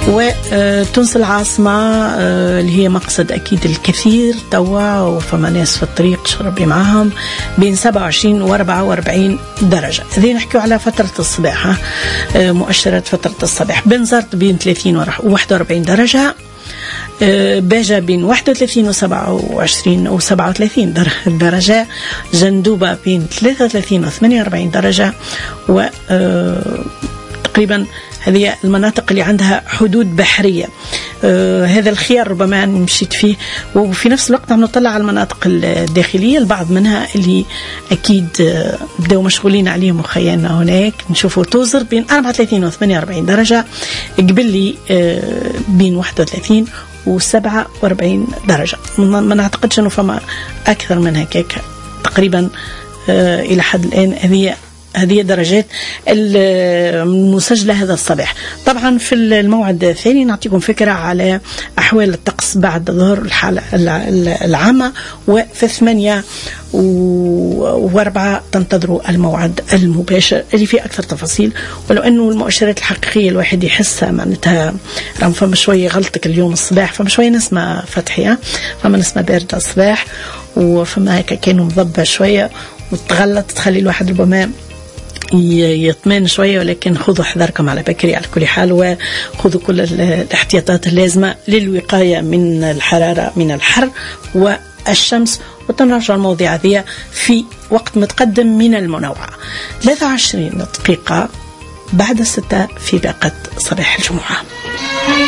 وتونس العاصمة اللي هي مقصد أكيد الكثير توا، وفما ناس في الطريق شربي معاهم، بين 27 و 44 درجة. هذه نحكيو على فترة الصباح، مؤشرات فترة الصباح. بنزرت بين 30 و 41 درجة، باجة بين 31 و 27 و 37 درجة، جندوبة بين 33 و 48 درجة، و تقريبا هذه المناطق اللي عندها حدود بحرية. هذا الخيار ربما مشيت فيه، وفي نفس الوقت عم نطلع على المناطق الداخلية، البعض منها اللي أكيد بدأوا مشغولين عليهم وخيالنا هناك. نشوفوا توزر بين 34 و 48 درجة، قبلي بين 31 و 47 درجة. ما نعتقدش أنه فما أكثر من هكاك تقريبا إلى حد الآن. هذه درجات المسجلة هذا الصباح. طبعا في الموعد الثاني نعطيكم فكرة على أحوال الطقس بعد ظهر الحالة العامة، وفي 8 و 4 تنتظروا الموعد المباشر اللي فيه أكثر تفاصيل. ولو أنه المؤشرات الحقيقية الواحد يحسها معناتها رغم فما شوية غلطك اليوم الصباح، فما شوية نسمة فتحية، فما نسمة باردة الصباح، وفما هكا كانوا مضبة شوية وتغلط تخلي الواحد ربما يطمئن شوية. ولكن خذوا حذركم على بكري على كل حال، وخذوا كل الاحتياطات اللازمة للوقاية من الحرارة، من الحر والشمس. وتنرجع المواضيع هذه في وقت متقدم من المنوعة. 23 دقيقة بعد 6 في باقة صباح الجمعة.